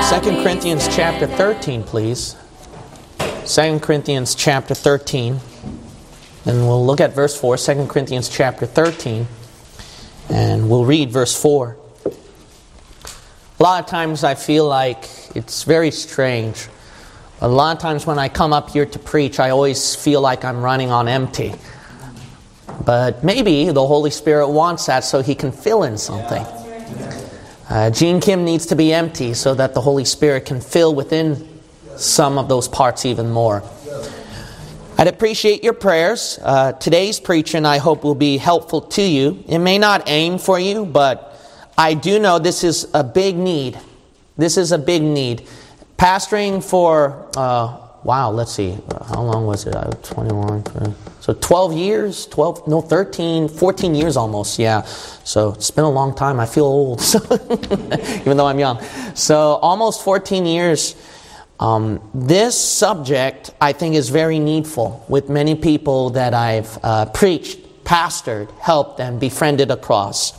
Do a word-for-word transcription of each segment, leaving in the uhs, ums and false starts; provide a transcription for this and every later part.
Second Corinthians chapter thirteen, please. Second Corinthians chapter thirteen. And we'll look at verse four, Second Corinthians chapter thirteen. And we'll read verse four. A lot of times I feel like it's very strange. A lot of times when I come up here to preach, I always feel like I'm running on empty. But maybe the Holy Spirit wants that so He can fill in something. Uh, Gene Kim needs to be empty so that the Holy Spirit can fill within some of those parts even more. I'd appreciate your prayers. Uh, today's preaching, I hope, will be helpful to you. It may not aim for you, but I do know this is a big need. This is a big need. Pastoring for, uh, wow, let's see, how long was it? I was twenty-one, so twelve years, twelve, no, thirteen, fourteen years almost, yeah. So it's been a long time. I feel old, so even though I'm young. So almost fourteen years. Um, this subject, I think, is very needful with many people that I've uh, preached, pastored, helped, and befriended across.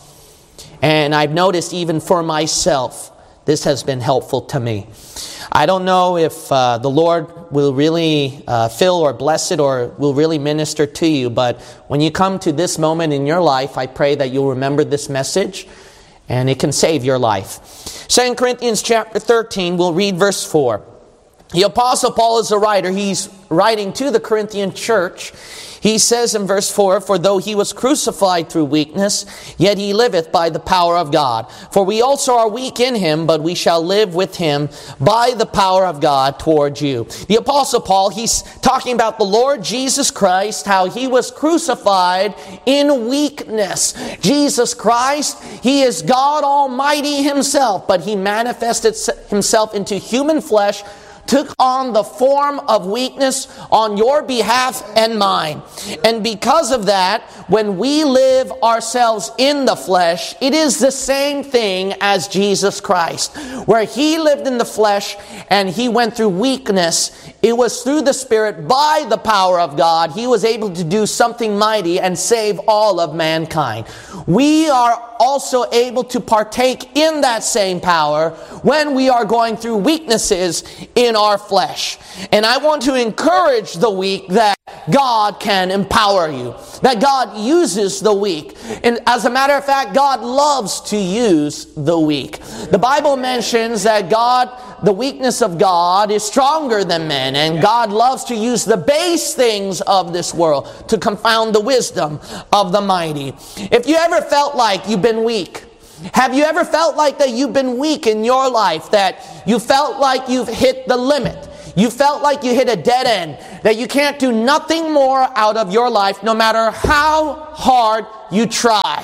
And I've noticed even for myself, this has been helpful to me. I don't know if uh, the Lord will really uh, fill or bless it or will really minister to you, but when you come to this moment in your life, I pray that you'll remember this message and it can save your life. Second Corinthians chapter thirteen, we'll read verse four. The Apostle Paul is a writer. He's writing to the Corinthian church. He says in verse four, "For though he was crucified through weakness, yet he liveth by the power of God. For we also are weak in him, but we shall live with him by the power of God towards you." The Apostle Paul, he's talking about the Lord Jesus Christ, how he was crucified in weakness. Jesus Christ, he is God Almighty himself, but he manifested himself into human flesh, took on the form of weakness on your behalf and mine. And because of that, when we live ourselves in the flesh, it is the same thing as Jesus Christ. Where he lived in the flesh and he went through weakness, it was through the Spirit, by the power of God, he was able to do something mighty and save all of mankind. We are also able to partake in that same power when we are going through weaknesses in our flesh. And I want to encourage the weak that God can empower you, that God uses the weak. And as a matter of fact, God loves to use the weak. The Bible mentions that God, the weakness of God is stronger than men, and God loves to use the base things of this world to confound the wisdom of the mighty. If you ever felt like you've been weak, have you ever felt like that you've been weak in your life, that you felt like you've hit the limit? You felt like you hit a dead end, that you can't do nothing more out of your life no matter how hard you try.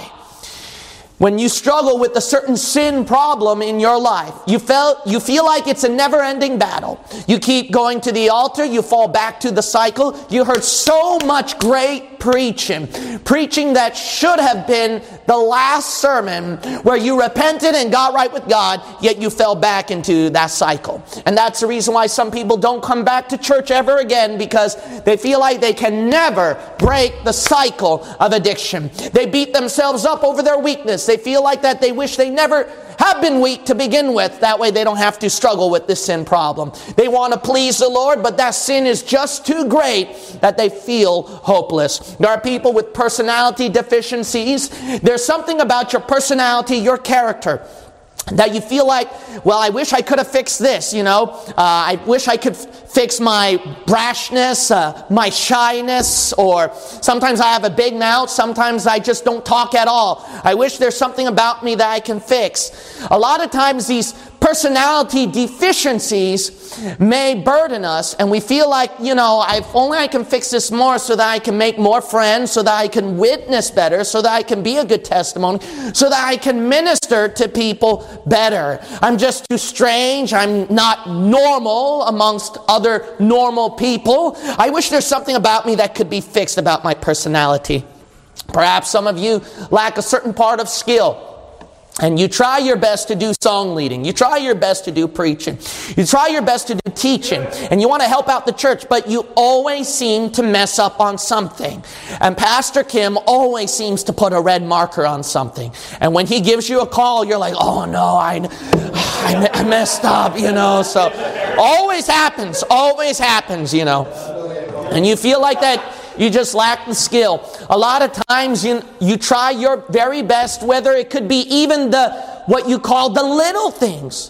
When you struggle with a certain sin problem in your life, you felt you feel like it's a never-ending battle. You keep going to the altar, you fall back to the cycle. You heard so much great preaching, preaching that should have been the last sermon where you repented and got right with God, yet you fell back into that cycle. And that's the reason why some people don't come back to church ever again, because they feel like they can never break the cycle of addiction. They beat themselves up over their weakness. They feel like that they wish they never have been weak to begin with. That way they don't have to struggle with this sin problem. They want to please the Lord, but that sin is just too great that they feel hopeless. There are people with personality deficiencies. There's something about your personality, your character, that you feel like, well, I wish I could have fixed this, you know. Uh, I wish I could f- fix my brashness, uh, my shyness, or sometimes I have a big mouth, sometimes I just don't talk at all. I wish there's something about me that I can fix. A lot of times these personality deficiencies may burden us, and we feel like, you know, if only I can fix this more so that I can make more friends, so that I can witness better, so that I can be a good testimony, so that I can minister to people better. I'm just too strange. I'm not normal amongst other normal people. I wish there's something about me that could be fixed about my personality. Perhaps some of you lack a certain part of skill. And you try your best to do song leading. You try your best to do preaching. You try your best to do teaching. And you want to help out the church, but you always seem to mess up on something. And Pastor Kim always seems to put a red marker on something. And when he gives you a call, you're like, oh no, I, I, I messed up, you know. So always happens, always happens, you know. And you feel like that. You just lack the skill. A lot of times you, you try your very best, whether it could be even the what you call the little things.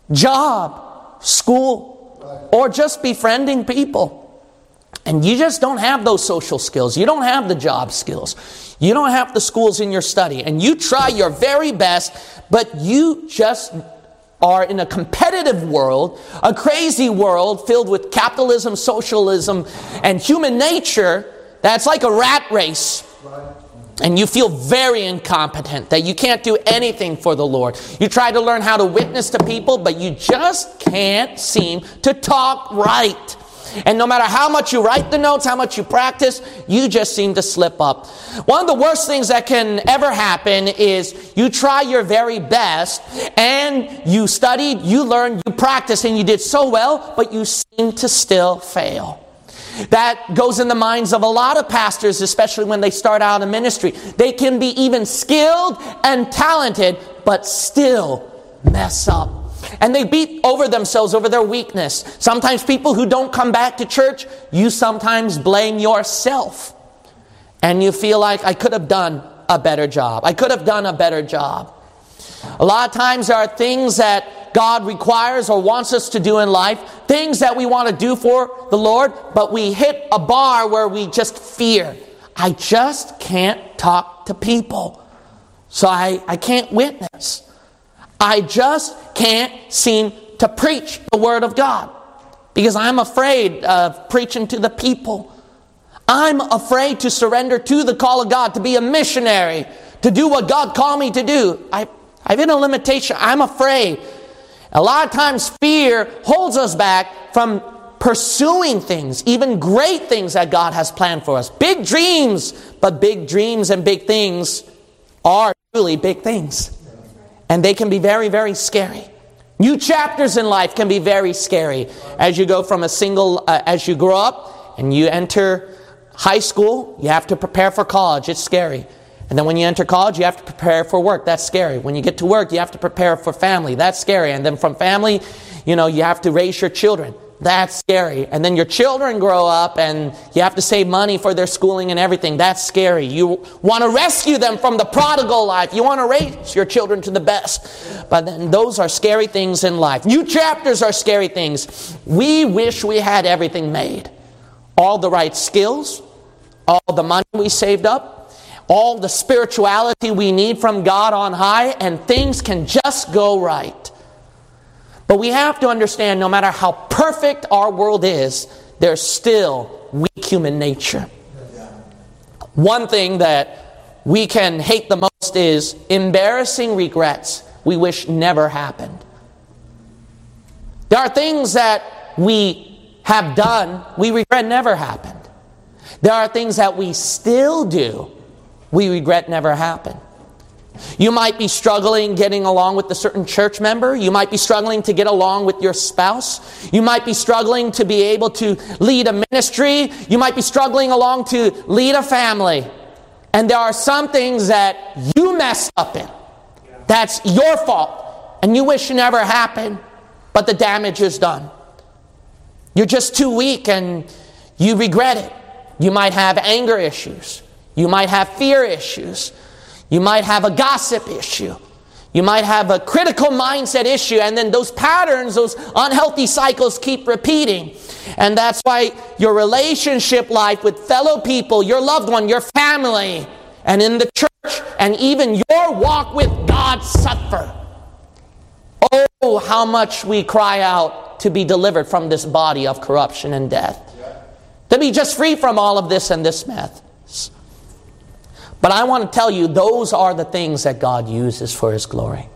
Job, school, or just befriending people. And you just don't have those social skills. You don't have the job skills. You don't have the schools in your study. And you try your very best, but you just are in a competitive world, a crazy world filled with capitalism, socialism, and human nature that's like a rat race. And you feel very incompetent, that you can't do anything for the Lord. You try to learn how to witness to people, but you just can't seem to talk right. And no matter how much you write the notes, how much you practice, you just seem to slip up. One of the worst things that can ever happen is you try your very best and you studied, you learned, you practiced, and you did so well, but you seem to still fail. That goes in the minds of a lot of pastors, especially when they start out in ministry. They can be even skilled and talented, but still mess up. And they beat over themselves over their weakness. Sometimes people who don't come back to church, you sometimes blame yourself. And you feel like, I could have done a better job. I could have done a better job. A lot of times there are things that God requires or wants us to do in life, things that we want to do for the Lord, but we hit a bar where we just fear. I just can't talk to people. So I, I can't witness. I just can't seem to preach the Word of God because I'm afraid of preaching to the people. I'm afraid to surrender to the call of God, to be a missionary, to do what God called me to do. I, I've been a limitation. I'm afraid. A lot of times fear holds us back from pursuing things, even great things that God has planned for us. Big dreams, but big dreams and big things are truly big things. And they can be very, very scary. New chapters in life can be very scary. As you go from a single, uh, as you grow up and you enter high school, you have to prepare for college. It's scary. And then when you enter college, you have to prepare for work. That's scary. When you get to work, you have to prepare for family. That's scary. And then from family, you know, you have to raise your children. That's scary. And then your children grow up and you have to save money for their schooling and everything. That's scary. You want to rescue them from the prodigal life. You want to raise your children to the best. But then those are scary things in life. New chapters are scary things. We wish we had everything made. All the right skills, all the money we saved up, all the spirituality we need from God on high, and things can just go right. But we have to understand, no matter how perfect our world is, there's still weak human nature. One thing that we can hate the most is embarrassing regrets we wish never happened. There are things that we have done we regret never happened. There are things that we still do we regret never happened. You might be struggling getting along with a certain church member. You might be struggling to get along with your spouse. You might be struggling to be able to lead a ministry. You might be struggling along to lead a family. And there are some things that you messed up in. That's your fault. And you wish it never happened, but the damage is done. You're just too weak and you regret it. You might have anger issues. You might have fear issues. You might have a gossip issue. You might have a critical mindset issue, and then those patterns, those unhealthy cycles keep repeating. And that's why your relationship life with fellow people, your loved one, your family, and in the church, and even your walk with God suffer. Oh, how much we cry out to be delivered from this body of corruption and death. To be just free from all of this and this mess. But I want to tell you, those are the things that God uses for His glory.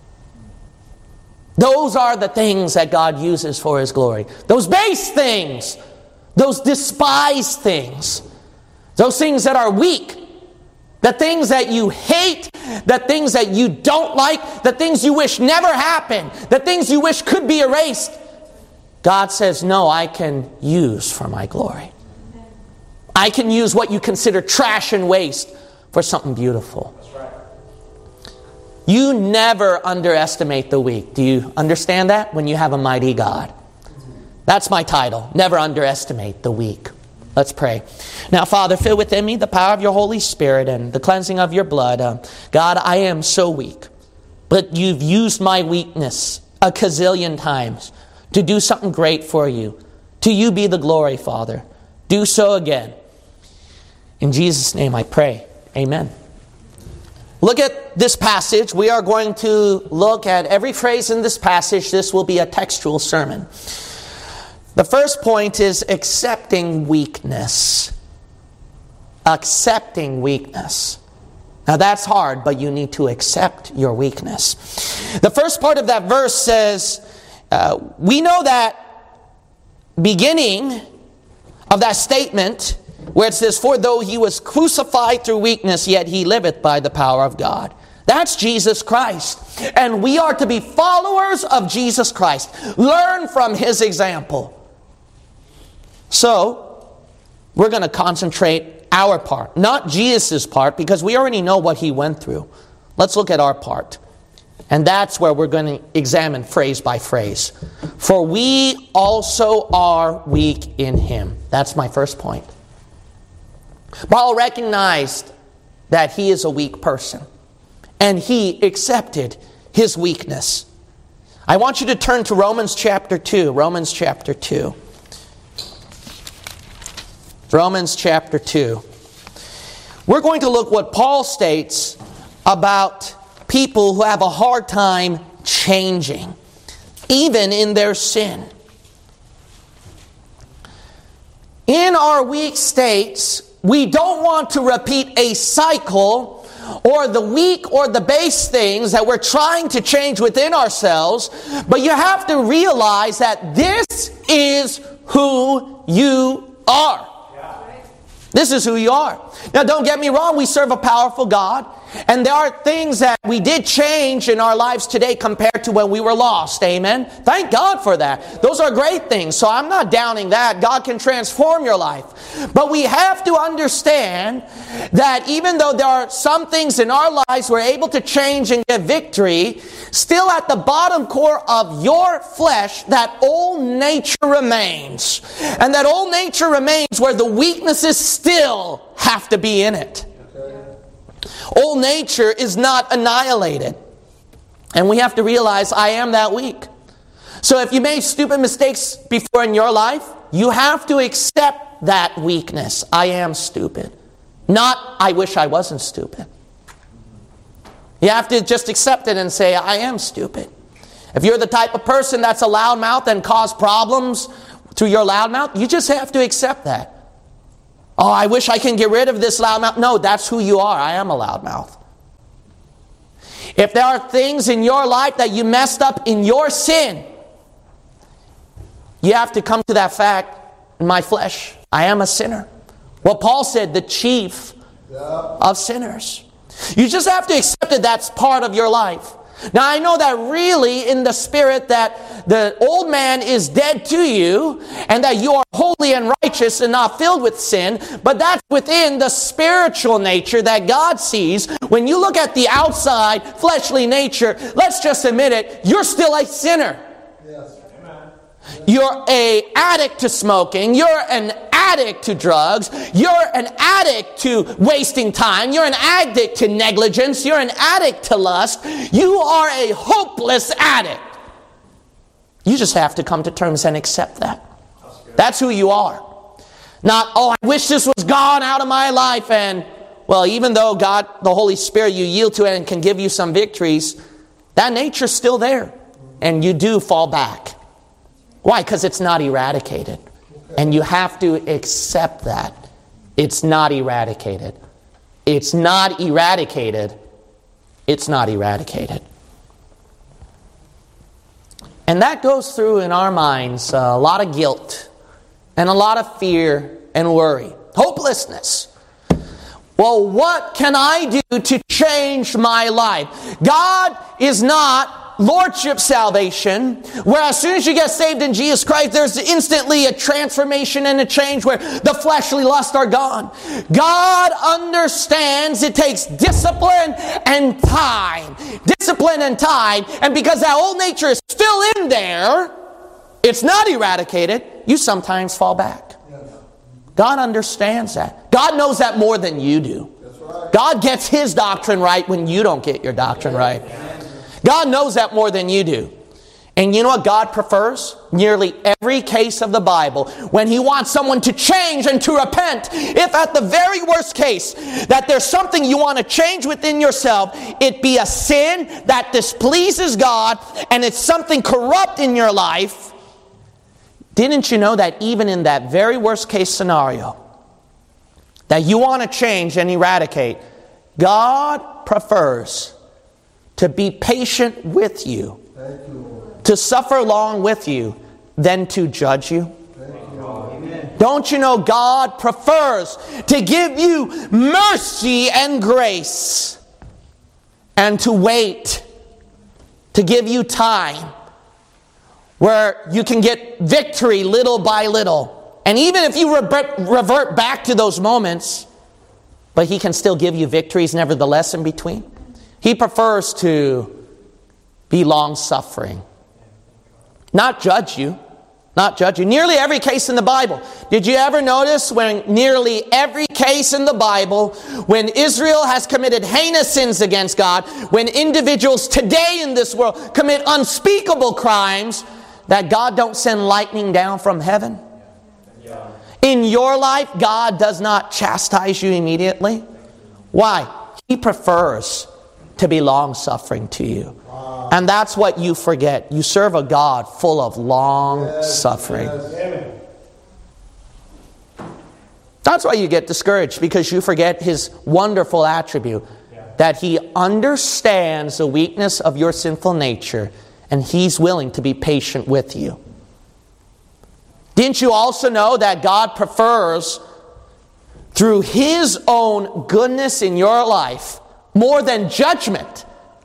Those are the things that God uses for His glory. Those base things, those despised things, those things that are weak, the things that you hate, the things that you don't like, the things you wish never happened, the things you wish could be erased, God says, no, I can use for my glory. I can use what you consider trash and waste for something beautiful. That's right. You never underestimate the weak. Do you understand that? When you have a mighty God. That's my title. Never underestimate the weak. Let's pray. Now, Father, fill within me the power of your Holy Spirit and the cleansing of your blood. Uh, God, I am so weak. But you've used my weakness a gazillion times to do something great for you. To you be the glory, Father. Do so again. In Jesus' name I pray. Amen. Look at this passage. We are going to look at every phrase in this passage. This will be a textual sermon. The first point is accepting weakness. Accepting weakness. Now that's hard, but you need to accept your weakness. The first part of that verse says, uh, we know that beginning of that statement where it says, for though he was crucified through weakness, yet he liveth by the power of God. That's Jesus Christ. And we are to be followers of Jesus Christ. Learn from his example. So, we're going to concentrate our part, not Jesus' part, because we already know what he went through. Let's look at our part. And that's where we're going to examine phrase by phrase. For we also are weak in him. That's my first point. Paul recognized that he is a weak person. And he accepted his weakness. I want you to turn to Romans chapter two. Romans chapter two. Romans chapter two. We're going to look what Paul states about people who have a hard time changing, even in their sin. In our weak states, we don't want to repeat a cycle or the weak or the base things that we're trying to change within ourselves, but you have to realize that this is who you are. This is who you are. Now, don't get me wrong, we serve a powerful God, and there are things that we did change in our lives today compared to when we were lost. Amen? Thank God for that. Those are great things, so I'm not downing that. God can transform your life. But we have to understand that even though there are some things in our lives we're able to change and get victory, still at the bottom core of your flesh, that old nature remains. And that old nature remains where the weaknesses still have to be in it. Old nature is not annihilated. And we have to realize I am that weak. So if you made stupid mistakes before in your life, you have to accept that weakness. I am stupid. Not, I wish I wasn't stupid. You have to just accept it and say, I am stupid. If you're the type of person that's a loudmouth and cause problems through your loudmouth, you just have to accept that. Oh, I wish I can get rid of this loudmouth. No, that's who you are. I am a loudmouth. If there are things in your life that you messed up in your sin, you have to come to that fact, in my flesh, I am a sinner. Well, Paul said, the chief yeah. of sinners. You just have to accept that that's part of your life. Now, I know that really in the spirit that the old man is dead to you and that you are holy and righteous and not filled with sin, but that's within the spiritual nature that God sees. When you look at the outside fleshly nature, let's just admit it, you're still a sinner. Yes. You're an addict to smoking. You're an addict to drugs. You're an addict to wasting time. You're an addict to negligence. You're an addict to lust. You are a hopeless addict. You just have to come to terms and accept that. That's who you are. Not, oh, I wish this was gone out of my life. And, well, even though God, the Holy Spirit, you yield to it and can give you some victories, that nature's still there. And you do fall back. Why? Because it's not eradicated. And you have to accept that. It's not eradicated. It's not eradicated. It's not eradicated. And that goes through in our minds uh, a lot of guilt and a lot of fear and worry. Hopelessness. Well, what can I do to change my life? God is not lordship salvation, where as soon as you get saved in Jesus Christ, there's instantly a transformation and a change where the fleshly lusts are gone. God understands it takes discipline and time. Discipline and time. And because that old nature is still in there, it's not eradicated, you sometimes fall back. God understands that. God knows that more than you do. God gets His doctrine right when you don't get your doctrine right. God knows that more than you do. And you know what God prefers? Nearly every case of the Bible, when He wants someone to change and to repent, if at the very worst case that there's something you want to change within yourself, it be a sin that displeases God and it's something corrupt in your life, didn't you know that even in that very worst case scenario that you want to change and eradicate, God prefers to be patient with you, you to suffer long with you, than to judge you? you Don't you know God prefers to give you mercy and grace and to wait, to give you time where you can get victory little by little. And even if you revert, revert back to those moments, but He can still give you victories nevertheless in between. He prefers to be long-suffering. Not judge you. Not judge you. Nearly every case in the Bible. Did you ever notice when nearly every case in the Bible, when Israel has committed heinous sins against God, when individuals today in this world commit unspeakable crimes, that God don't send lightning down from heaven? Yeah. In your life, God does not chastise you immediately. Why? He prefers to be long-suffering to you. Wow. And that's what you forget. You serve a God full of long-suffering. Yes, yes. That's why you get discouraged, because you forget His wonderful attribute, yeah. that He understands the weakness of your sinful nature, and He's willing to be patient with you. Didn't you also know that God prefers, through His own goodness in your life, more than judgment,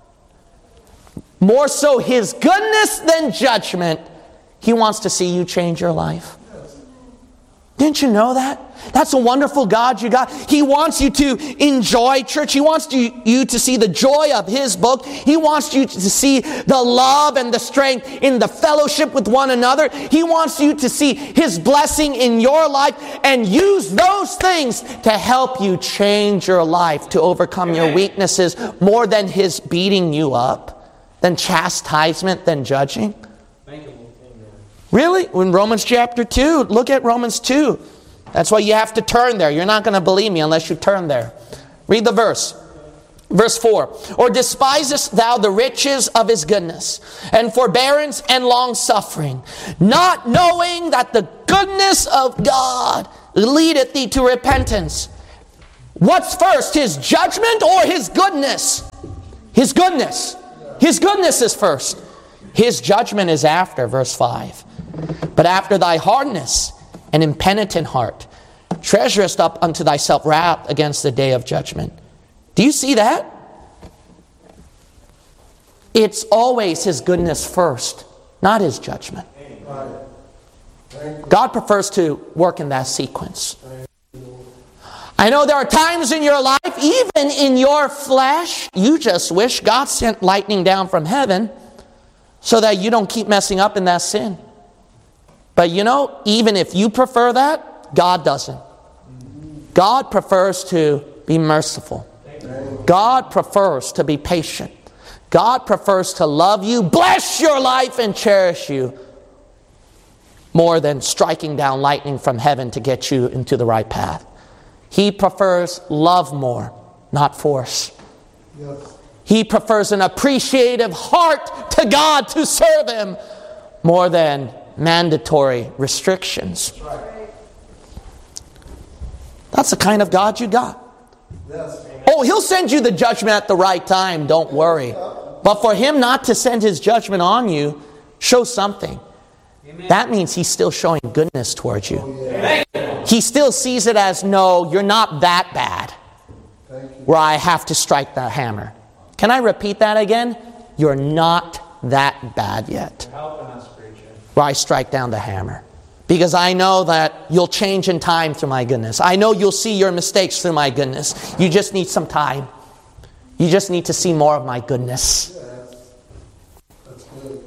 more so His goodness than judgment, He wants to see you change your life? Didn't you know that? That's a wonderful God you got. He wants you to enjoy church. He wants you, you to see the joy of His book. He wants you to see the love and the strength in the fellowship with one another. He wants you to see His blessing in your life and use those things to help you change your life, to overcome your weaknesses, more than His beating you up, than chastisement, than judging. Really? In Romans chapter two, look at Romans two. That's why you have to turn there. You're not going to believe me unless you turn there. Read the verse. Verse four. Or despisest thou the riches of His goodness, and forbearance and long-suffering, not knowing that the goodness of God leadeth thee to repentance? What's first, His judgment or His goodness? His goodness. His goodness is first. His judgment is after, verse five. But after thy hardness and impenitent heart, treasurest up unto thyself wrath against the day of judgment. Do you see that? It's always His goodness first, not His judgment. God prefers to work in that sequence. I know there are times in your life, even in your flesh, you just wish God sent lightning down from heaven so that you don't keep messing up in that sin. But you know, even if you prefer that, God doesn't. God prefers to be merciful. God prefers to be patient. God prefers to love you, bless your life, and cherish you more than striking down lightning from heaven to get you into the right path. He prefers love more, not force. Yes. He prefers an appreciative heart to God to serve Him more than mandatory restrictions. That's the kind of God you got. Yes. Oh, He'll send you the judgment at the right time, don't worry. But for Him not to send His judgment on you shows something. Amen. That means He's still showing goodness towards you. Oh, yeah. He still sees it as, no, you're not that bad. where I have to strike the hammer. Can I repeat that again? You're not that bad yet. Where I strike down the hammer. Because I know that you'll change in time through my goodness. I know you'll see your mistakes through my goodness. You just need some time. You just need to see more of my goodness. That's good.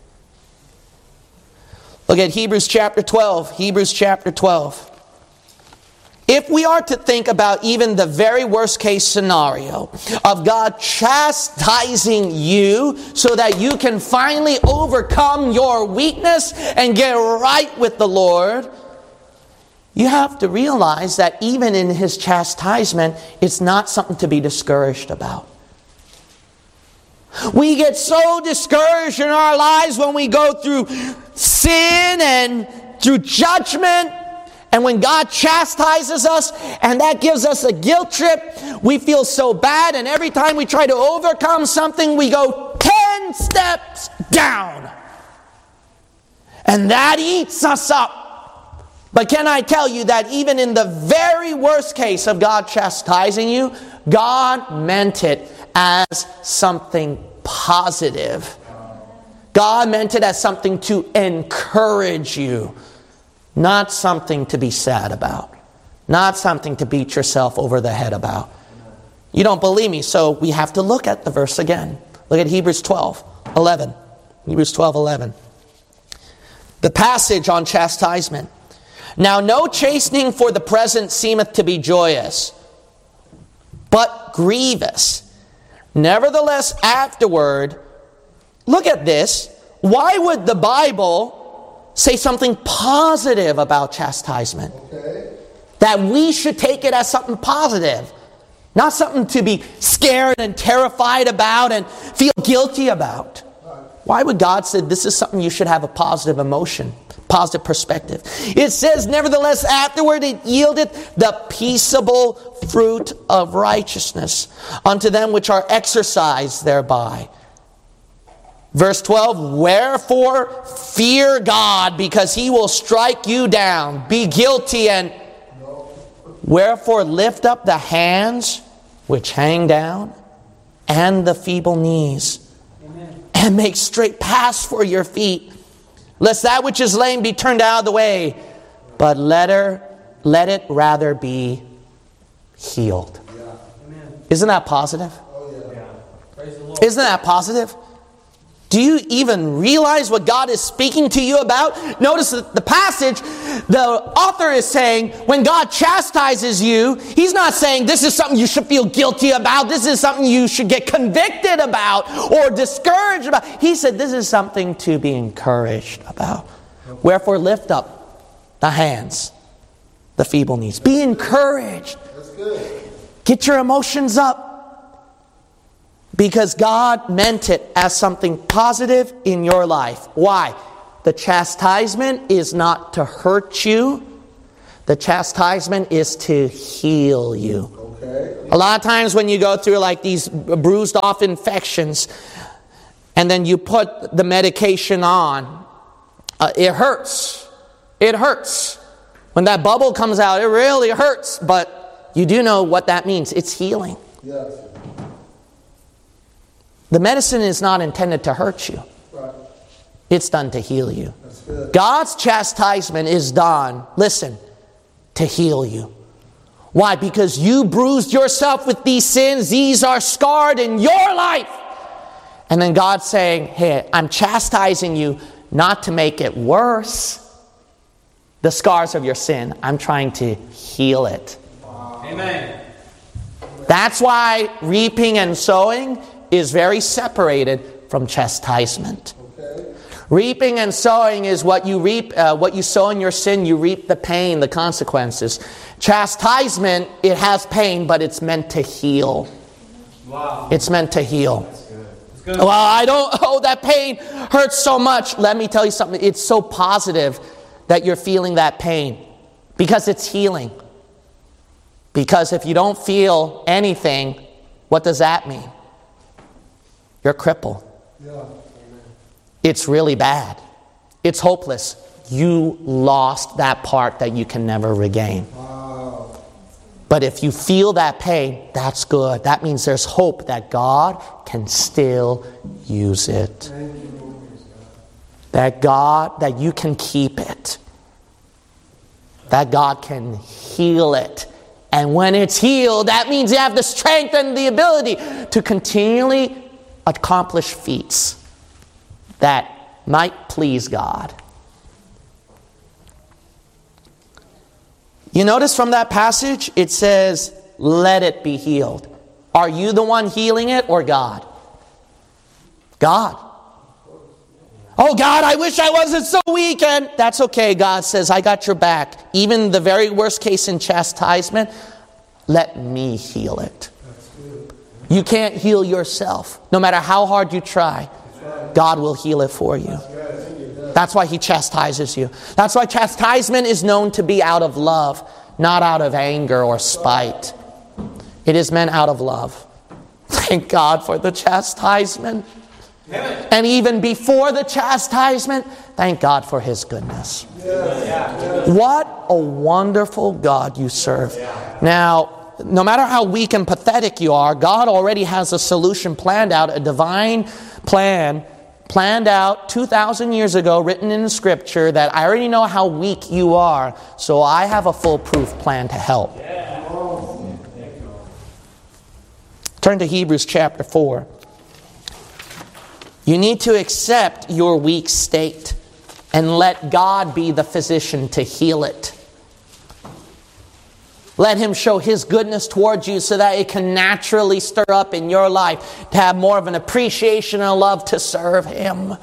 Look at Hebrews chapter twelve. Hebrews chapter twelve. If we are to think about even the very worst case scenario of God chastising you so that you can finally overcome your weakness and get right with the Lord, you have to realize that even in His chastisement, it's not something to be discouraged about. We get so discouraged in our lives when we go through sin and through judgment. And when God chastises us, and that gives us a guilt trip, we feel so bad. And every time we try to overcome something, we go ten steps down. And that eats us up. But can I tell you that even in the very worst case of God chastising you, God meant it as something positive. God meant it as something to encourage you. Not something to be sad about. Not something to beat yourself over the head about. You don't believe me, so we have to look at the verse again. Look at Hebrews twelve eleven. Hebrews twelve eleven. The passage on chastisement. Now no chastening for the present seemeth to be joyous, but grievous. Nevertheless afterward, look at this. Why would the Bible say something positive about chastisement? Okay. That we should take it as something positive. Not something to be scared and terrified about and feel guilty about. Why would God say this is something you should have a positive emotion, positive perspective? It says, nevertheless, afterward it yieldeth the peaceable fruit of righteousness unto them which are exercised thereby. Verse twelve, wherefore fear God, because He will strike you down. Be guilty and wherefore lift up the hands which hang down and the feeble knees. Amen. And make straight paths for your feet, lest that which is lame be turned out of the way, but let her, let it rather be healed. Yeah. Isn't that positive? Oh, yeah. Yeah. Praise the Lord. Isn't that positive? Do you even realize what God is speaking to you about? Notice that the passage, the author is saying, when God chastises you, He's not saying this is something you should feel guilty about. This is something you should get convicted about or discouraged about. He said this is something to be encouraged about. Wherefore lift up the hands, the feeble knees. Be encouraged. That's good. Get your emotions up. Because God meant it as something positive in your life. Why? The chastisement is not to hurt you. The chastisement is to heal you. Okay. A lot of times when you go through like these bruised off infections, and then you put the medication on, uh, it hurts. It hurts. When that bubble comes out, it really hurts. But you do know what that means. It's healing. Yes. The medicine is not intended to hurt you. Right. It's done to heal you. That's good. God's chastisement is done, listen, to heal you. Why? Because you bruised yourself with these sins. These are scarred in your life. And then God's saying, hey, I'm chastising you not to make it worse. The scars of your sin, I'm trying to heal it. Wow. Amen. That's why reaping and sowing is very separated from chastisement. Okay. Reaping and sowing is what you reap, uh, what you sow in your sin, you reap the pain, the consequences. Chastisement, it has pain, but it's meant to heal. Wow. It's meant to heal. That's good. That's good. Well, I don't, oh, that pain hurts so much. Let me tell you something. It's so positive that you're feeling that pain because it's healing. Because if you don't feel anything, what does that mean? You're crippled. Yeah. It's really bad. It's hopeless. You lost that part that you can never regain. Wow. But if you feel that pain, that's good. That means there's hope that God can still use it. That God, that you can keep it. That God can heal it. And when it's healed, that means you have the strength and the ability to continually accomplish feats that might please God. You notice from that passage, it says, let it be healed. Are you the one healing it or God? God. Oh God, I wish I wasn't so weak. And that's okay. God says, I got your back. Even the very worst case in chastisement, let me heal it. You can't heal yourself. No matter how hard you try, God will heal it for you. That's why He chastises you. That's why chastisement is known to be out of love, not out of anger or spite. It is meant out of love. Thank God for the chastisement. And even before the chastisement, thank God for His goodness. What a wonderful God you serve. Now, no matter how weak and pathetic you are, God already has a solution planned out, a divine plan planned out two thousand years ago, written in the Scripture, that I already know how weak you are, so I have a foolproof plan to help. Turn to Hebrews chapter four. You need to accept your weak state and let God be the physician to heal it. Let Him show His goodness towards you so that it can naturally stir up in your life to have more of an appreciation and a love to serve Him.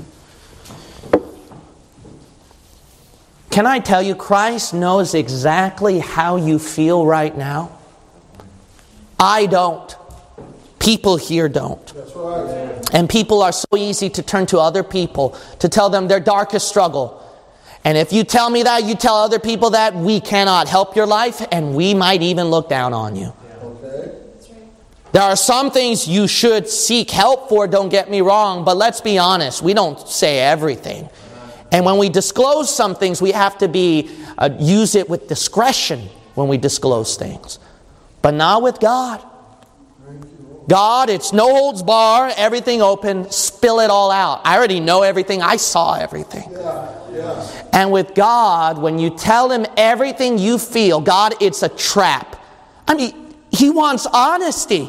Can I tell you, Christ knows exactly how you feel right now? I don't. People here don't. That's right. And people are so easy to turn to other people to tell them their darkest struggle. And if you tell me that, you tell other people that, we cannot help your life, and we might even look down on you. Okay. There are some things you should seek help for, don't get me wrong, but let's be honest, we don't say everything. And when we disclose some things, we have to be uh, use it with discretion when we disclose things. But not with God. God, it's no holds bar, everything open, spill it all out. I already know everything, I saw everything. Yeah, yeah. And with God, when you tell Him everything you feel, God, it's a trap. I mean, He wants honesty.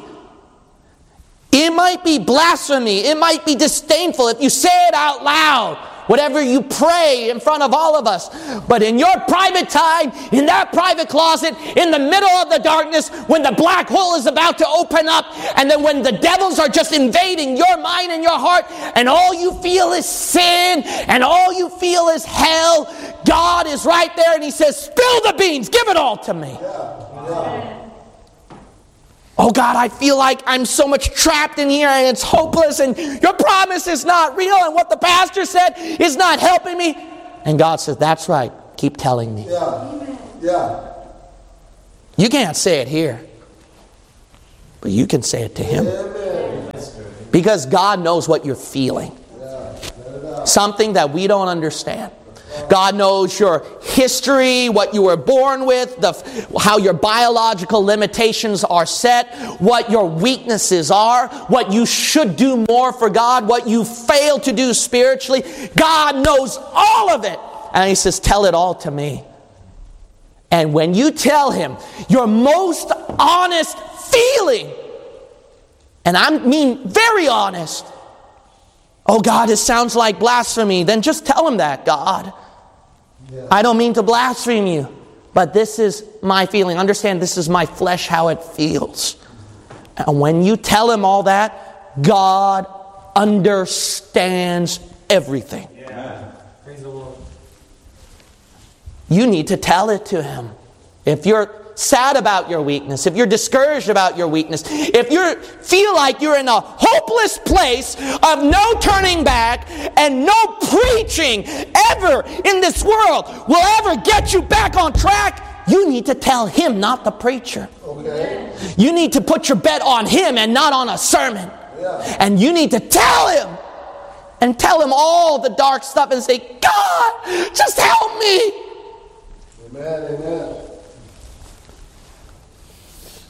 It might be blasphemy, it might be disdainful if you say it out loud. Whatever you pray in front of all of us. But in your private time, in that private closet, in the middle of the darkness, when the black hole is about to open up, and then when the devils are just invading your mind and your heart, and all you feel is sin, and all you feel is hell, God is right there and He says, spill the beans, give it all to me. Yeah, yeah. Oh God, I feel like I'm so much trapped in here and it's hopeless and your promise is not real and what the pastor said is not helping me. And God says, that's right, keep telling me. Yeah, yeah. You can't say it here, but you can say it to Him. Amen. Because God knows what you're feeling. Yeah. Something that we don't understand. God knows your history, what you were born with, the, how your biological limitations are set, what your weaknesses are, what you should do more for God, what you fail to do spiritually. God knows all of it. And He says, tell it all to me. And when you tell Him your most honest feeling, and I mean very honest, oh God, it sounds like blasphemy, then just tell Him that, God. Yeah. I don't mean to blaspheme you, but this is my feeling. Understand, this is my flesh, how it feels. And when you tell Him all that, God understands everything. Yeah. Praise the Lord. You need to tell it to Him. If you're sad about your weakness, if you're discouraged about your weakness, if you feel like you're in a hopeless place of no turning back and no preaching ever in this world will ever get you back on track, you need to tell Him, not the preacher. Okay. You need to put your bet on Him and not on a sermon. Yeah. And you need to tell Him and tell Him all the dark stuff and say, God, just help me. Amen, amen.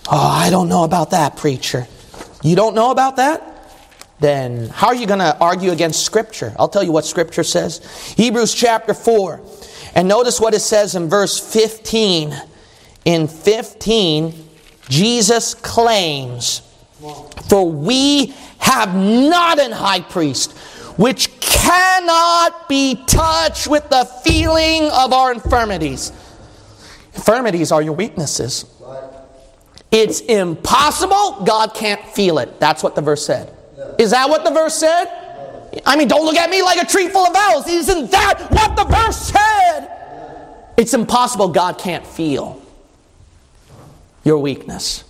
Oh, I don't know about that, preacher. You don't know about that? Then how are you going to argue against Scripture? I'll tell you what Scripture says. Hebrews chapter four. And notice what it says in verse fifteen. In fifteen, Jesus claims, "For we have not an high priest which cannot be touched with the feeling of our infirmities." Infirmities are your weaknesses. It's impossible. God can't feel it. That's what the verse said. Is that what the verse said? I mean, don't look at me like a tree full of owls. Isn't that what the verse said? It's impossible. God can't feel your weakness.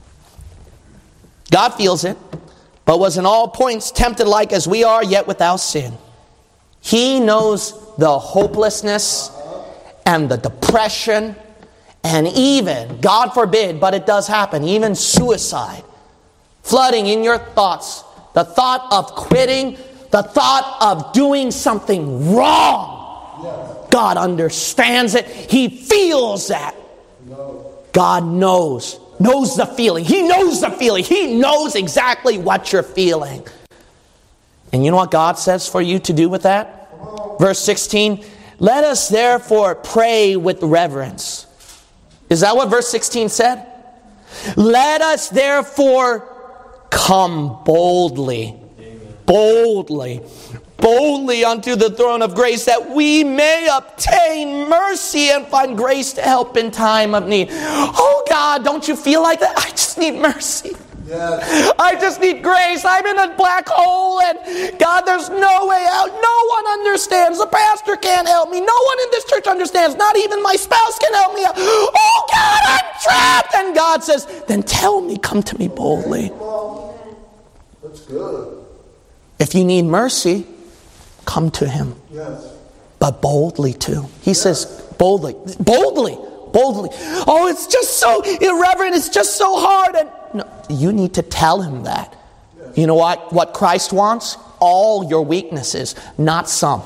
God feels it, but was in all points tempted like as we are, yet without sin. He knows the hopelessness and the depression and even, God forbid, but it does happen, even suicide. Flooding in your thoughts. The thought of quitting, the thought of doing something wrong. God understands it. He feels that. God knows. Knows the feeling. He knows the feeling. He knows exactly what you're feeling. And you know what God says for you to do with that? Verse sixteen. Let us therefore pray with reverence. Is that what verse sixteen said? Let us therefore come boldly. Boldly. Boldly unto the throne of grace, that we may obtain mercy and find grace to help in time of need. Oh God, don't you feel like that? I just need mercy. Yes. I just need grace. I'm in a black hole and God, there's no way out. No one understands. The pastor can't help me. No one in this church understands. Not even my spouse can help me out. Oh God, I'm trapped. And God says, then tell me, come to me boldly. That's good. If you need mercy, come to Him. Yes. But boldly too. He yes. says boldly. Boldly. Boldly. Oh, it's just so irreverent. It's just so hard. And no, you need to tell Him that. Yes. You know what? What Christ wants? All your weaknesses, not some.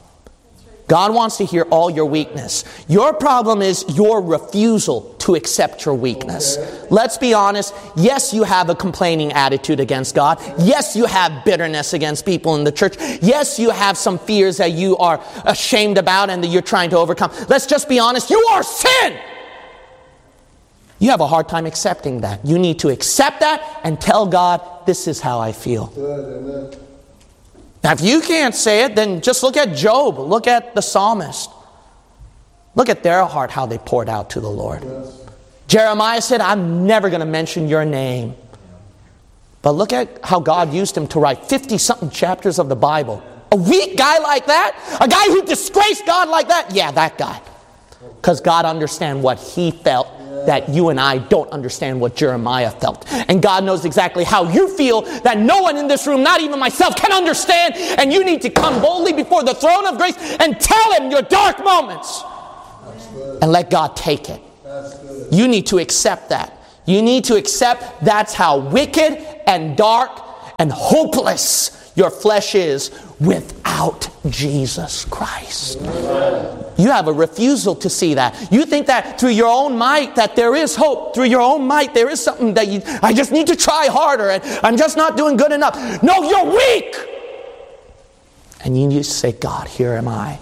God wants to hear all your weakness. Your problem is your refusal to accept your weakness. Okay. Let's be honest. Yes, you have a complaining attitude against God. Yes, you have bitterness against people in the church. Yes, you have some fears that you are ashamed about and that you're trying to overcome. Let's just be honest. You are sin. You have a hard time accepting that. You need to accept that and tell God, this is how I feel. Good, amen. Now, if you can't say it, then just look at Job. Look at the psalmist. Look at their heart, how they poured out to the Lord. Yes. Jeremiah said, I'm never going to mention your name. But look at how God used him to write fifty-something chapters of the Bible. A weak guy like that? A guy who disgraced God like that? Yeah, that guy. Because God understands what he felt, that you and I don't understand what Jeremiah felt. And God knows exactly how you feel, that no one in this room, not even myself, can understand. And you need to come boldly before the throne of grace and tell Him your dark moments. And let God take it. You need to accept that. You need to accept that's how wicked and dark and hopeless your flesh is without Jesus Christ. You have a refusal to see that. You think that through your own might that there is hope. Through your own might there is something that you, I just need to try harder and I'm just not doing good enough. No, you're weak. And you need to say, God, here am I.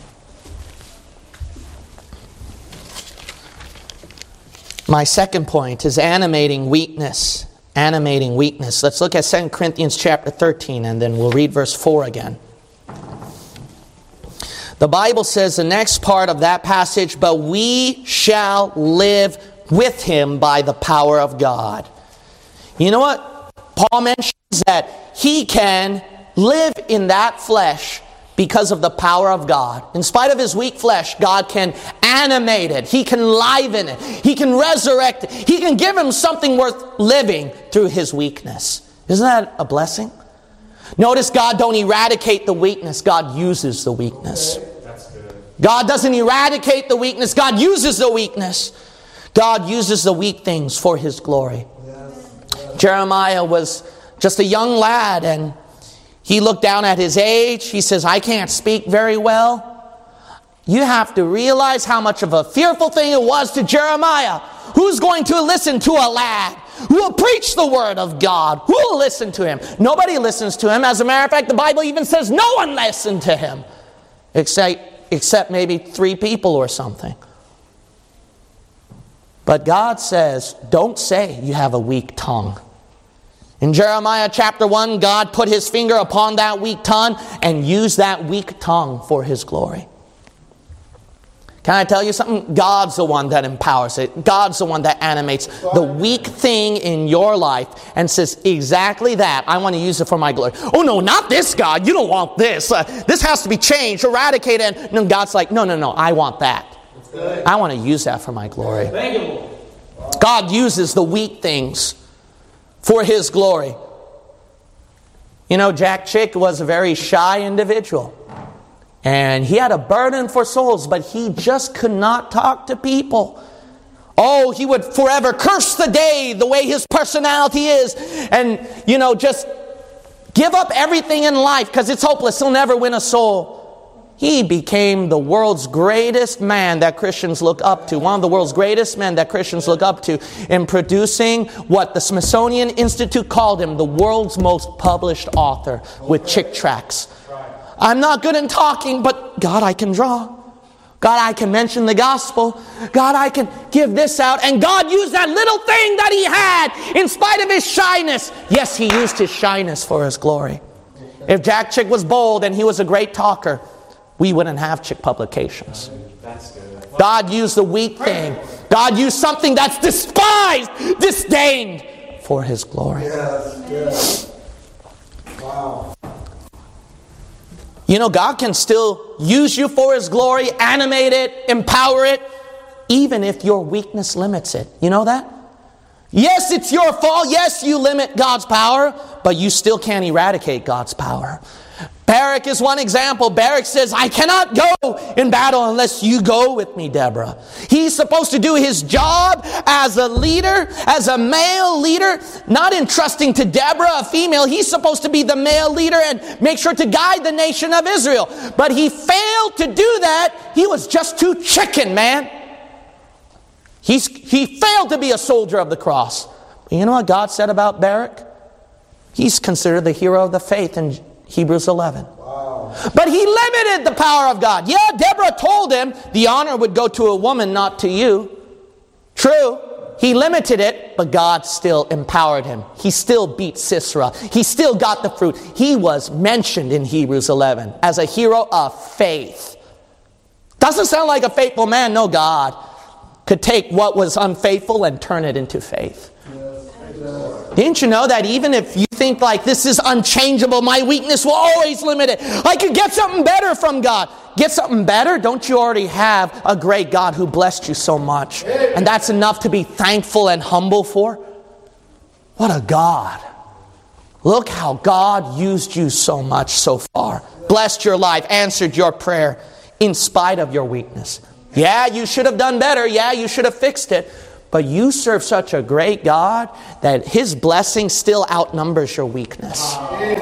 My second point is animating weakness. Animating weakness. Let's look at Second Corinthians chapter thirteen and then we'll read verse four again. The Bible says the next part of that passage, but we shall live with Him by the power of God. You know what? Paul mentions that he can live in that flesh because of the power of God. In spite of his weak flesh, God can animate it. He can liven it. He can resurrect it. He can give him something worth living through his weakness. Isn't that a blessing? Notice God don't eradicate the weakness. God uses the weakness. God doesn't eradicate the weakness. God uses the weakness. God uses the weak things for His glory. Jeremiah was just a young lad and he looked down at his age. He says, I can't speak very well. You have to realize how much of a fearful thing it was to Jeremiah. Who's going to listen to a lad who will preach the word of God, who will listen to him. Nobody listens to him. As a matter of fact, the Bible even says no one listened to him, except, except maybe three people or something. But God says, don't say you have a weak tongue. In Jeremiah chapter one, God put his finger upon that weak tongue and used that weak tongue for his glory. Can I tell you something? God's the one that empowers it. God's the one that animates the weak thing in your life and says exactly that. I want to use it for my glory. Oh no, not this, God. You don't want this. Uh, this has to be changed, eradicated. And no, God's like, no, no, no. I want that. I want to use that for my glory. God uses the weak things for his glory. You know, Jack Chick was a very shy individual. And he had a burden for souls, but he just could not talk to people. Oh, he would forever curse the day, the way his personality is. And, you know, just give up everything in life because it's hopeless. He'll never win a soul. He became the world's greatest man that Christians look up to. One of the world's greatest men that Christians look up to in producing what the Smithsonian Institute called him, the world's most published author with Chick tracts. I'm not good in talking, but God, I can draw. God, I can mention the gospel. God, I can give this out. And God used that little thing that he had in spite of his shyness. Yes, he used his shyness for his glory. If Jack Chick was bold and he was a great talker, we wouldn't have Chick Publications. God used the weak thing. God used something that's despised, disdained for his glory. Yes, yes. Wow. You know, God can still use you for his glory, animate it, empower it, even if your weakness limits it. You know that? Yes, it's your fault. Yes, you limit God's power, but you still can't eradicate God's power. Barak is one example. Barak says, I cannot go in battle unless you go with me, Deborah. He's supposed to do his job as a leader, as a male leader, not entrusting to Deborah, a female. He's supposed to be the male leader and make sure to guide the nation of Israel. But he failed to do that. He was just too chicken, man. He's, he failed to be a soldier of the cross. But you know what God said about Barak? He's considered the hero of the faith in Hebrews eleven. Wow. But he limited the power of God. Yeah, Deborah told him the honor would go to a woman, not to you. True. He limited it, but God still empowered him. He still beat Sisera. He still got the fruit. He was mentioned in Hebrews eleven as a hero of faith. Doesn't sound like a faithful man. No, God could take what was unfaithful and turn it into faith. Didn't you know that even if you think like this is unchangeable, my weakness will always limit it. I could get something better from God. Get something better? Don't you already have a great God who blessed you so much? And that's enough to be thankful and humble for? What a God. Look how God used you so much so far. Blessed your life, answered your prayer in spite of your weakness. Yeah, you should have done better. Yeah, you should have fixed it. But you serve such a great God that his blessing still outnumbers your weakness.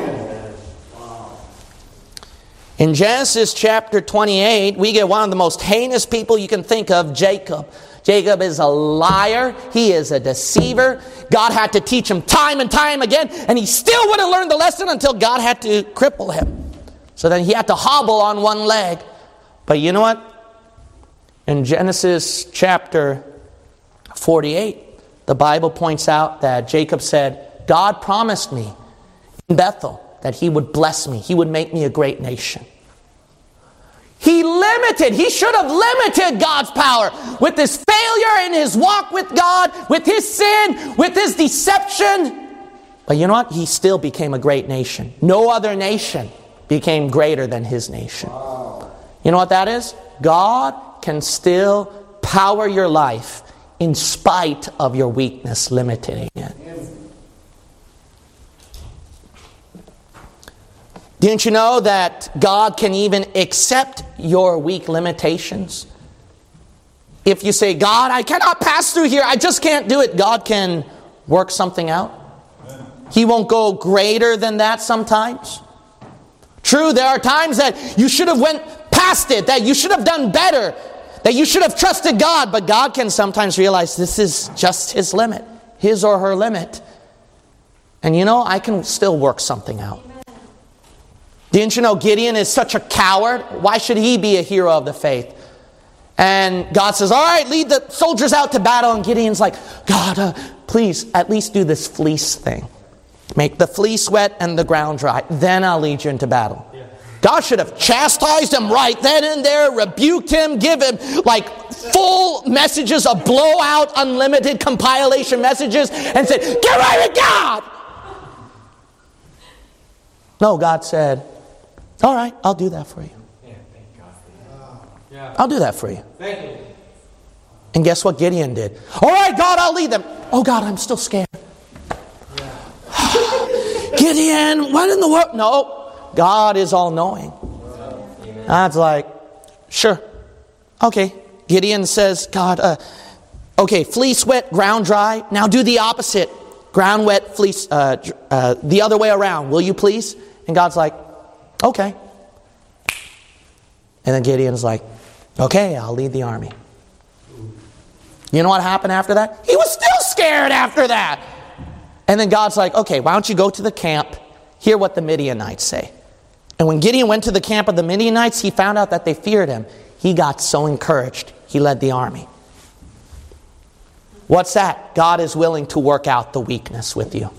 In Genesis chapter twenty-eight, we get one of the most heinous people you can think of, Jacob. Jacob is a liar. He is a deceiver. God had to teach him time and time again, and he still wouldn't learn the lesson until God had to cripple him. So then he had to hobble on one leg. But you know what? In Genesis chapter forty-eight, the Bible points out that Jacob said, God promised me in Bethel that he would bless me. He would make me a great nation. He limited, he should have limited God's power with his failure in his walk with God, with his sin, with his deception. But you know what? He still became a great nation. No other nation became greater than his nation. Wow. You know what that is? God can still power your life in spite of your weakness limiting it. Didn't you know that God can even accept your weak limitations? If you say, God, I cannot pass through here, I just can't do it, God can work something out. He won't go greater than that sometimes. True, there are times that you should have went past it, that you should have done better, that you should have trusted God, but God can sometimes realize this is just his limit. his or her limit. And you know, I can still work something out. Amen. Didn't you know Gideon is such a coward? Why should he be a hero of the faith? And God says, all right, lead the soldiers out to battle. And Gideon's like, God, uh, please, at least do this fleece thing. Make the fleece wet and the ground dry. Then I'll lead you into battle. Yeah. God should have chastised him right then and there, rebuked him, give him like full messages of blowout, unlimited compilation messages, and said, get right with God. No, God said, all right, I'll do that for you. I'll do that for you. Thank you. And guess what Gideon did? All right, God, I'll lead them. Oh, God, I'm still scared. Yeah. Gideon, what in the world? No, God is all-knowing. God's like, sure. Okay. Gideon says, God, uh, okay, fleece wet, ground dry. Now do the opposite. Ground wet, fleece, uh, uh, the other way around. Will you please? And God's like, okay. And then Gideon's like, okay, I'll lead the army. You know what happened after that? He was still scared after that. And then God's like, okay, why don't you go to the camp, hear what the Midianites say. And when Gideon went to the camp of the Midianites, he found out that they feared him. He got so encouraged, he led the army. What's that? God is willing to work out the weakness with you.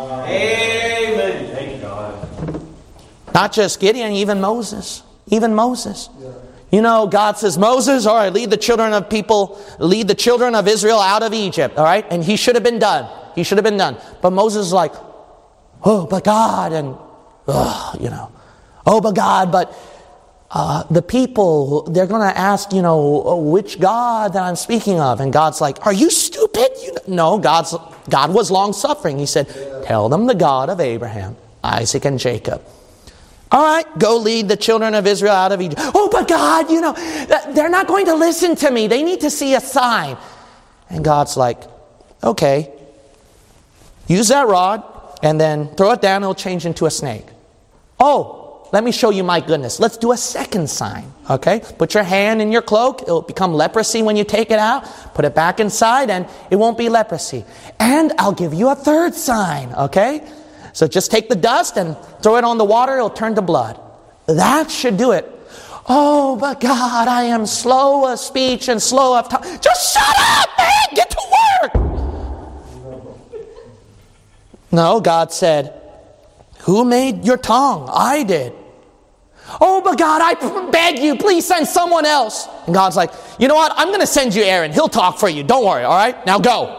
Amen. Thank God. Not just Gideon, even Moses. Even Moses. Yeah. You know, God says, Moses, all right, lead the children of people, lead the children of Israel out of Egypt, all right? And he should have been done. He should have been done. But Moses is like, oh, but God, and, oh, you know, oh, but God, but uh, the people, they're going to ask, you know, which God that I'm speaking of. And God's like, are you stupid? You no, God's God was long-suffering. He said, tell them the God of Abraham, Isaac, and Jacob. All right, go lead the children of Israel out of Egypt. Oh, but God, you know, they're not going to listen to me. They need to see a sign. And God's like, okay, use that rod and then throw it down. It'll change into a snake. Oh, let me show you my goodness. Let's do a second sign, okay? Put your hand in your cloak. It'll become leprosy when you take it out. Put it back inside and it won't be leprosy. And I'll give you a third sign, okay? So just take the dust and throw it on the water. It'll turn to blood. That should do it. Oh, but God, I am slow of speech and slow of tongue. Just shut up, man! Get to work! No, God said, who made your tongue? I did. Oh, but God, I beg you, please send someone else. And God's like, you know what? I'm going to send you Aaron. He'll talk for you. Don't worry, all right? Now go.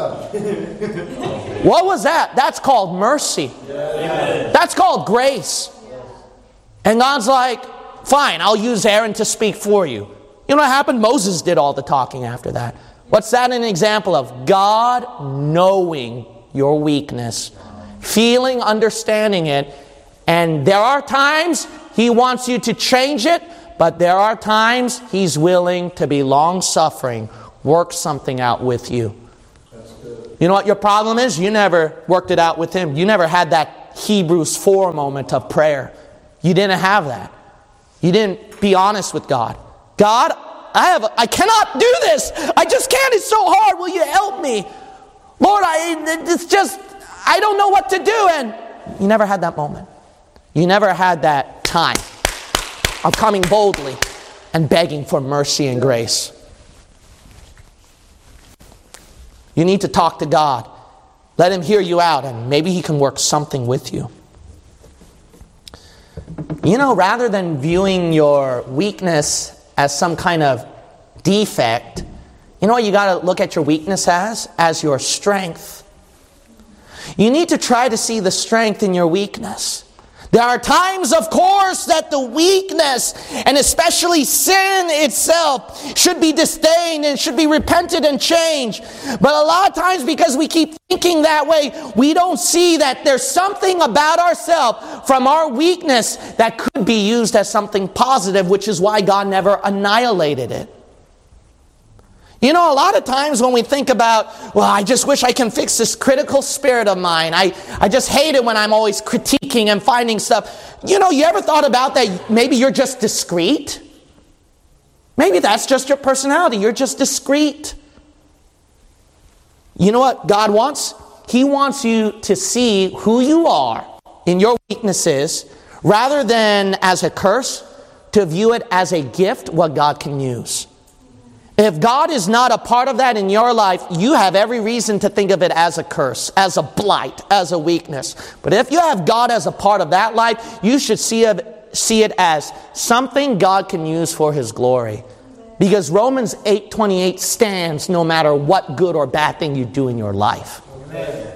Yeah. What was that? That's called mercy. Yeah. That's called grace. And God's like, fine, I'll use Aaron to speak for you. You know what happened? Moses did all the talking after that. What's that an example of? God knowing your weakness, feeling, understanding it. And there are times He wants you to change it, but there are times He's willing to be long-suffering, work something out with you. You know what your problem is? You never worked it out with Him. You never had that Hebrews four moment of prayer. You didn't have that. You didn't be honest with God. God, I have, I cannot do this. I just can't. It's so hard. Will you help me? Lord, I, it's just, I don't know what to do. And you never had that moment. You never had that time of coming boldly and begging for mercy and grace. You need to talk to God. Let Him hear you out, and maybe He can work something with you. You know, rather than viewing your weakness as some kind of defect, you know what you got to look at your weakness as? As your strength. You need to try to see the strength in your weakness. There are times, of course, that the weakness, and especially sin itself, should be disdained and should be repented and changed. But a lot of times, because we keep thinking that way, we don't see that there's something about ourselves from our weakness that could be used as something positive, which is why God never annihilated it. You know, a lot of times when we think about, well, I just wish I can fix this critical spirit of mine. I, I just hate it when I'm always critiquing and finding stuff. You know, you ever thought about that maybe you're just discreet? Maybe that's just your personality. You're just discreet. You know what God wants? He wants you to see who you are in your weaknesses, rather than as a curse, to view it as a gift, what God can use. If God is not a part of that in your life, you have every reason to think of it as a curse, as a blight, as a weakness. But if you have God as a part of that life, you should see it, see it as something God can use for His glory. Because Romans eight twenty-eight stands no matter what good or bad thing you do in your life. Amen.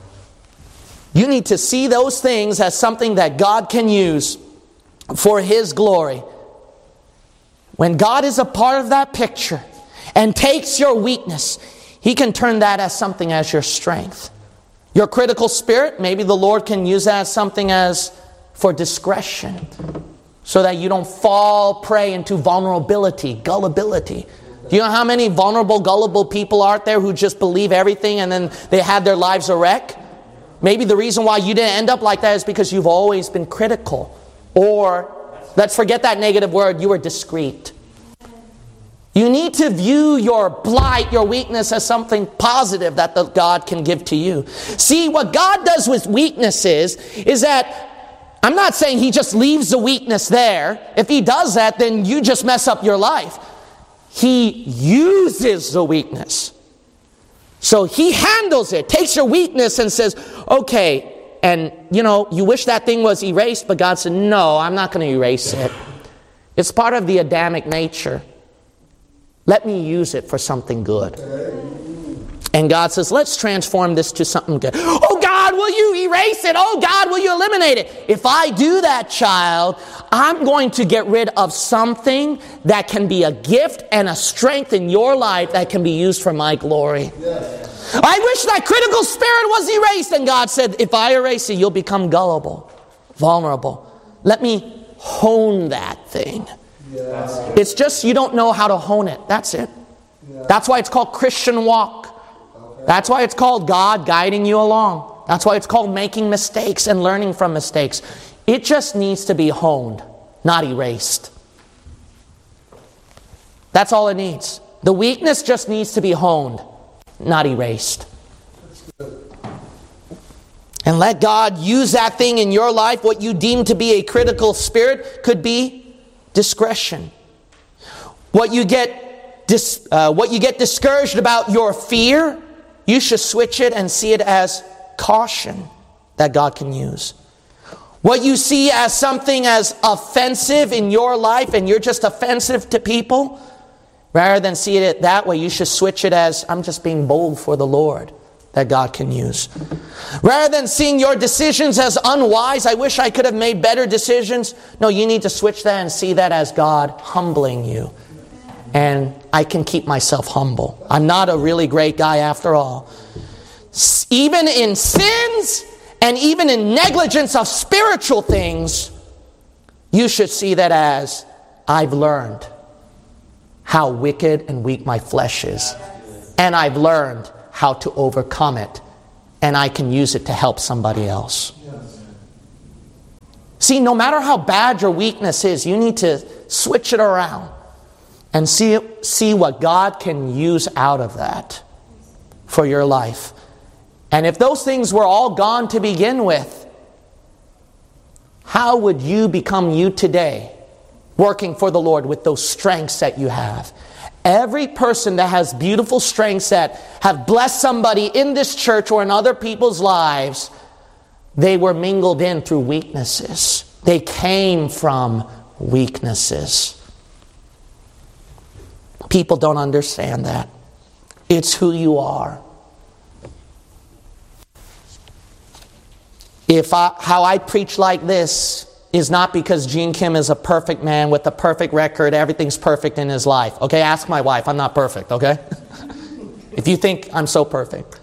You need to see those things as something that God can use for His glory. When God is a part of that picture and takes your weakness, He can turn that as something as your strength. Your critical spirit, maybe the Lord can use that as something as for discretion, so that you don't fall prey into vulnerability, gullibility. Do you know how many vulnerable, gullible people are out there who just believe everything and then they have their lives a wreck? Maybe the reason why you didn't end up like that is because you've always been critical. Or, let's forget that negative word, you were discreet. You need to view your blight, your weakness, as something positive that the God can give to you. See, what God does with weaknesses is that, I'm not saying He just leaves the weakness there. If He does that, then you just mess up your life. He uses the weakness. So He handles it, takes your weakness and says, okay, and you know, you wish that thing was erased, but God said, no, I'm not going to erase it. It's part of the Adamic nature. Let me use it for something good. And God says, let's transform this to something good. Oh God, will you erase it? Oh God, will you eliminate it? If I do that, child, I'm going to get rid of something that can be a gift and a strength in your life that can be used for my glory. Yes. I wish that critical spirit was erased. And God said, if I erase it, you'll become gullible, vulnerable. Let me hone that thing. Yeah. It's just you don't know how to hone it. That's it. Yeah. That's why it's called Christian walk. Okay. That's why it's called God guiding you along. That's why it's called making mistakes and learning from mistakes. It just needs to be honed, not erased. That's all it needs. The weakness just needs to be honed, not erased. And let God use that thing in your life. What you deem to be a critical spirit could be discretion. What you get dis, uh, what you get discouraged about, your fear, you should switch it and see it as caution that God can use. What you see as something as offensive in your life and you're just offensive to people, rather than see it that way, you should switch it as, I'm just being bold for the Lord that God can use. Rather than seeing your decisions as unwise, I wish I could have made better decisions. No, you need to switch that and see that as God humbling you. And I can keep myself humble. I'm not a really great guy after all. Even in sins and even in negligence of spiritual things, you should see that as, I've learned how wicked and weak my flesh is. And I've learned how to overcome it, and I can use it to help somebody else. Yes. See, no matter how bad your weakness is, you need to switch it around and see, see what God can use out of that for your life. And if those things were all gone to begin with, how would you become you today, working for the Lord with those strengths that you have? Every person that has beautiful strengths that have blessed somebody in this church or in other people's lives, they were mingled in through weaknesses. They came from weaknesses. People don't understand that. It's who you are. If I, how I preach like this is not because Gene Kim is a perfect man with a perfect record, everything's perfect in his life. Okay, ask my wife, I'm not perfect, okay? If you think I'm so perfect.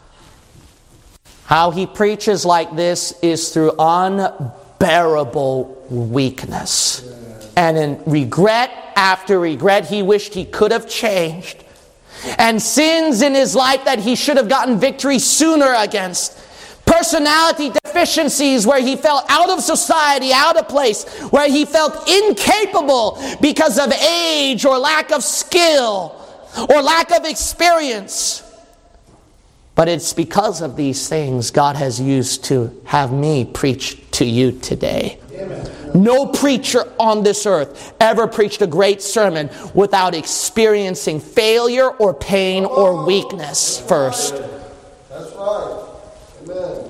How he preaches like this is through unbearable weakness. And in regret after regret, he wished he could have changed. And sins in his life that he should have gotten victory sooner against. Personality deficiencies where he felt out of society, out of place, where he felt incapable because of age or lack of skill or lack of experience. But it's because of these things God has used to have me preach to you today. Amen. No preacher on this earth ever preached a great sermon without experiencing failure or pain or weakness first. That's right. Amen.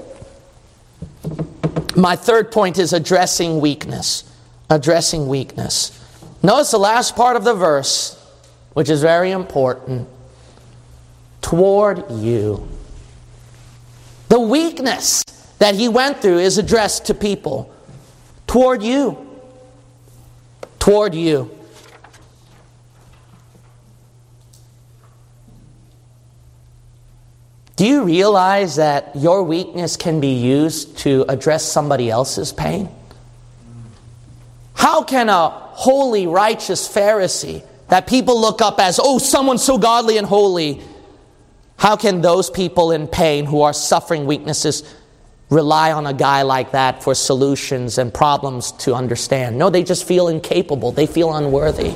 My third point is addressing weakness. Addressing weakness. Notice the last part of the verse, which is very important. Toward you. The weakness that he went through is addressed to people. Toward you. Toward you. Do you realize that your weakness can be used to address somebody else's pain? How can a holy, righteous Pharisee that people look up as, oh, someone so godly and holy, how can those people in pain who are suffering weaknesses rely on a guy like that for solutions and problems to understand? No, they just feel incapable. They feel unworthy.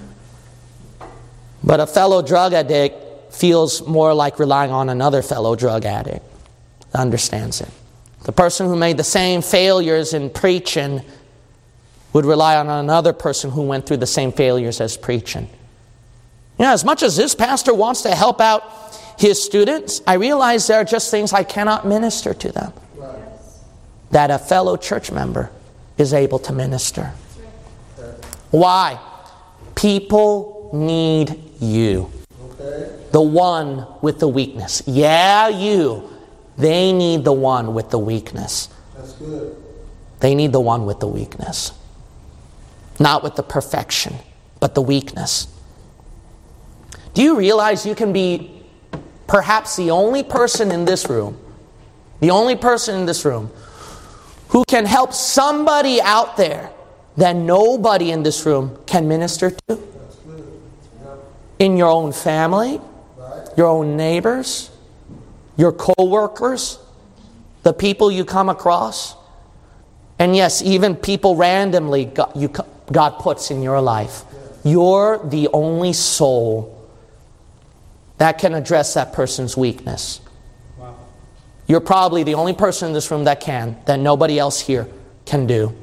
But a fellow drug addict feels more like relying on another fellow drug addict that understands it. The person who made the same failures in preaching would rely on another person who went through the same failures as preaching. You know, as much as this pastor wants to help out his students, I realize there are just things I cannot minister to them. Right. That a fellow church member is able to minister. Why? People need you. Okay. The one with the weakness. Yeah, you. They need the one with the weakness. That's good. They need the one with the weakness. Not with the perfection, but the weakness. Do you realize you can be perhaps the only person in this room, the only person in this room who can help somebody out there that nobody in this room can minister to? That's good. Yep. In your own family, Right. your own neighbors, your co-workers, the people you come across, and yes, even people randomly God, you, God puts in your life. You're the only soul that can address that person's weakness. Wow. You're probably the only person in this room that can, that nobody else here can do.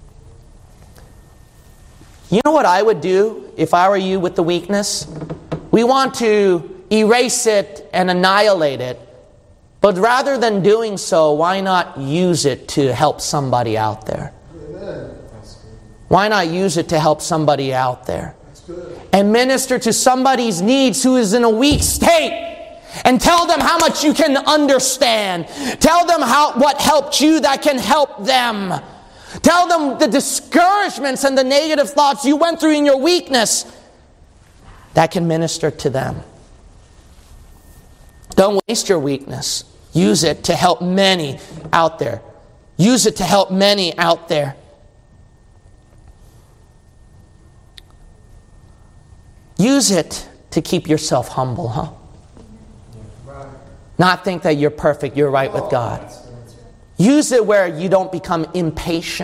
You know what I would do if I were you with the weakness? We want to erase it and annihilate it. But rather than doing so, why not use it to help somebody out there? Amen. Why not use it to help somebody out there? That's good. And minister to somebody's needs who is in a weak state. And tell them how much you can understand. Tell them how what helped you that can help them. Tell them the discouragements and the negative thoughts you went through in your weakness that can minister to them. Don't waste your weakness. Use it to help many out there. Use it to help many out there. Use it to keep yourself humble, huh? Right. Not think that you're perfect, you're right with God. Use it where you don't become impatient.